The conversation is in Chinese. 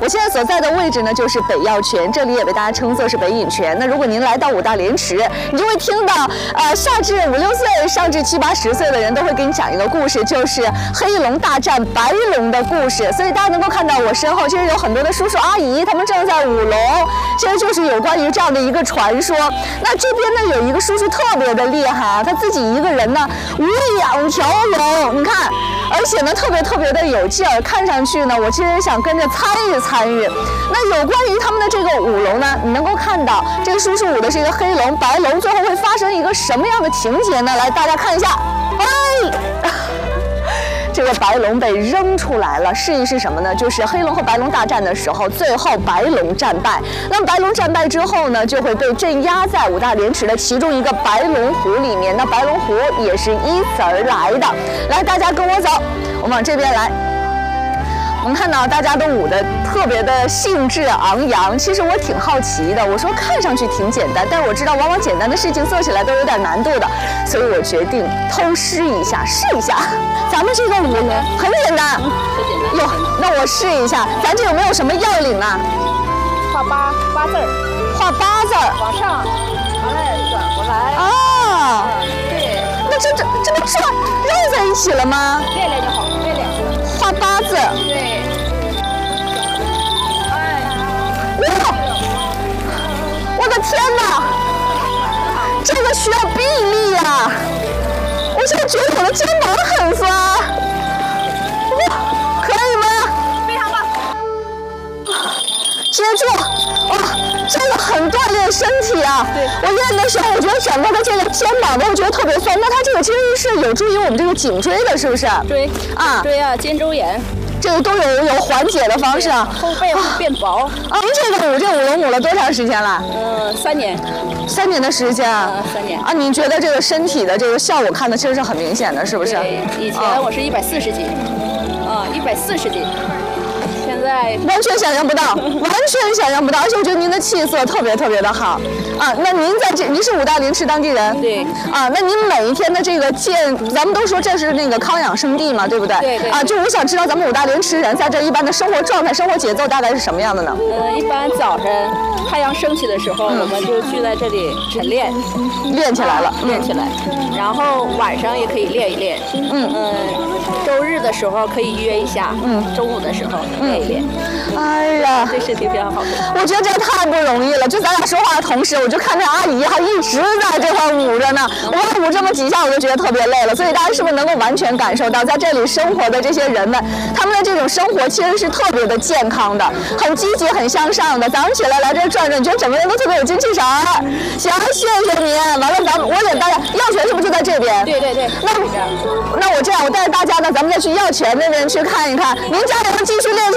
我现在所在的位置呢，就是北药泉，这里也被大家称作是北饮泉。那如果您来到五大连池，你就会听到，下至5、6岁，上至7、8、10岁的人都会给你讲一个故事，就是黑龙大战白龙的故事。所以大家能够看到我身后，其实有很多的叔叔阿姨，他们正在舞龙，其实就是有关于这样的一个传说。那这边呢，有一个叔叔特别的厉害啊，他自己一个人呢舞2条龙，你看。而且呢，特别的有劲儿，看上去呢，我其实想跟着参与。那有关于他们的这个舞龙呢，你能够看到这个叔叔舞的是一个黑龙、白龙，最后会发生一个什么样的情节呢？来，大家看一下，这个白龙被扔出来了，示意是什么呢？就是黑龙和白龙大战的时候，最后白龙战败。那么白龙战败之后呢，就会被镇压在五大连池的其中一个白龙湖里面。那白龙湖也是依此而来的。来，大家跟我走，我们往这边来。我们看到大家都舞得特别的兴致昂扬，其实我挺好奇的。我说看上去挺简单，但是我知道往往简单的事情做起来都有点难度的，所以我决定偷师一下，试一下。咱们这个舞很简单，哟，那我试一下。咱这有没有什么要领啊？ 画八字儿， 画8字儿， 往上，完了转过来。 啊， 对。 那这不转绕在一起了吗？ 练练就好，练练。 画8字。 对。 哇！我的天哪，这个需要臂力啊！我现在觉得我的肩膀很酸。哇，可以吗？ 非常棒。 接住！哇，真的很锻炼身体啊！ 对， 我练的时候，我觉得整个的这个肩膀都觉得特别酸。那它这个其实是有助于我们这个颈椎的，是不是？ 椎啊， 椎啊，肩周炎。 这个都有缓解的方式啊， 后背会变薄。 啊，您这个舞龙舞了多长时间了 ？3年。 3年的时间啊 ？3年。 啊，您觉得这个身体的这个效果看的其实是很明显的，是不是？ 对，以前我是140斤，140斤。现在完全想象不到，完全想象不到，而且我觉得您的气色特别的好啊。那您是五大连池当地人？ 对。 啊，那您每一天的这个咱们都说这是那个康养圣地嘛，对不对？ 对对。 啊，就我想知道咱们五大连池人在这一般的生活状态、生活节奏大概是什么样的呢？ 一般早晨太阳升起的时候，我们就聚在这里晨练， 练起来了， 练起来。然后晚上也可以练一练。周日的时候可以约一下，中午的时候练一练。 哎呀， 对身体非常好。 我觉得这太不容易了。就咱俩说话的同时，我就看这阿姨还一直在这块舞着呢。我要舞这么几下，我就觉得特别累了。所以大家是不是能够完全感受到，在这里生活的这些人们，他们的这种生活其实是特别的健康的，很积极、很向上的。早上起来来这转转，你觉得整个人都特别有精气神儿。行，谢谢你。完了，我给大家，药泉是不是就在这边？ 对。 那我这样，我带着大家呢，咱们再去药泉那边去看一看。您加油，继续练。